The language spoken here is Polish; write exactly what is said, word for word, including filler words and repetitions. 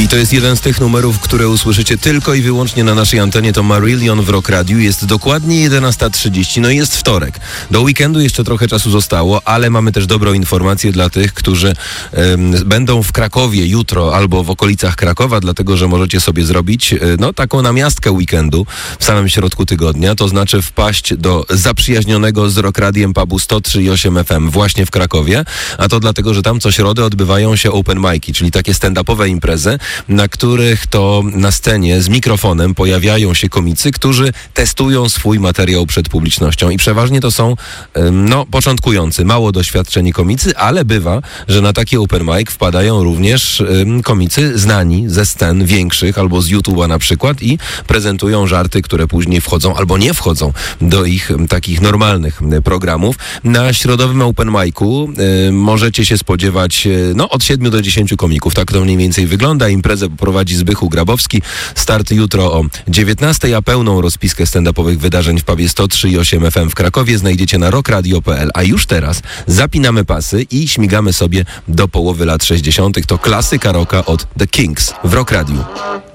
To jest jeden z tych numerów, które usłyszycie tylko i wyłącznie na naszej antenie. To Marillion w Rock Radiu. Jest dokładnie jedenasta trzydzieści. No i jest wtorek. Do weekendu jeszcze trochę czasu zostało, ale mamy też dobrą informację dla tych, którzy um, będą w Krakowie jutro albo w okolicach Krakowa, dlatego że możecie sobie zrobić no taką namiastkę weekendu w samym środku tygodnia. To znaczy wpaść do zaprzyjaźnionego z Rock Radiem pubu sto trzy i osiem F M właśnie w Krakowie. A to dlatego, że tam co środę odbywają się open mic'i, czyli takie stand-upowe imprezy, na których to na scenie z mikrofonem pojawiają się komicy, którzy testują swój materiał przed publicznością i przeważnie to są no początkujący, mało doświadczeni komicy, ale bywa, że na taki open mic wpadają również um, komicy znani ze scen większych albo z YouTube'a na przykład i prezentują żarty, które później wchodzą albo nie wchodzą do ich um, takich normalnych um, programów. Na środowym open mic'u um, możecie się spodziewać no od siedmiu do dziesięciu komików. Tak to mniej więcej wygląda. Imprezę poprowadzi Zbychu Grabowski. Start jutro o dziewiętnastej, a pełną rozpiskę stand-upowych wydarzeń w pubie sto trzy i osiem F M w Krakowie znajdziecie na rock radio kropka p l. A już teraz zapinamy pasy i śmigamy sobie do połowy lat sześćdziesiątych. To klasyka rocka od The Kings w Rock Radiu.